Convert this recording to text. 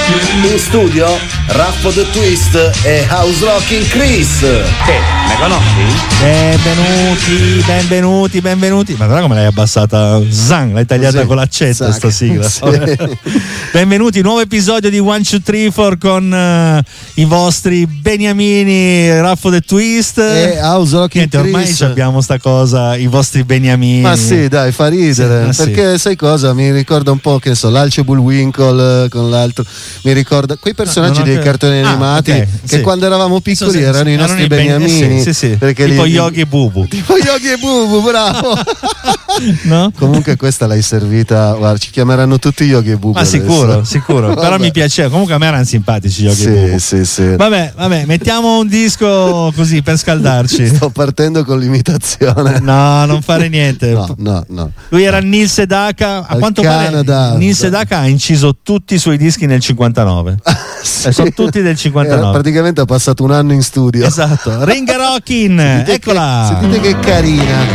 In studio Raffo The Twist e House Rocking Chris. Me conosci? Benvenuti. Ma guarda come l'hai abbassata, zang, l'hai tagliata con l'accetta sta sigla. Sì. Benvenuti, nuovo episodio di 1, 2, 3, 4 con i vostri beniamini Raffo The Twist e House Rocking Chris. Ormai abbiamo sta cosa, i vostri beniamini. Ma sì, dai, fa ridere, sì, perché sai cosa? Mi ricorda un po', che so, l'Alce Bullwinkle con l'altro, mi ricorda quei personaggi dei cartoni animati okay, che sì. quando eravamo piccoli erano i nostri beniamini, sì. perché tipo Yogi e Bubu. Tipo Yogi e Bubu, bravo. No? Comunque questa l'hai servita, guarda, ci chiameranno tutti Yogi e Bubu. Ma adesso. sicuro. Però mi piaceva, comunque a me erano simpatici Yogi e Bubu. Sì. Vabbè, mettiamo un disco così per scaldarci. Sto partendo con l'imitazione. No, non fare niente. No. Lui era Neil Sedaka. A quanto Canada. pare Neil Sedaka ha inciso tutti i suoi dischi nel 59. Sì. Sono tutti del 59. Praticamente ha passato un anno in studio. Esatto. Ringa Rockin, eccola. Sentite che carina.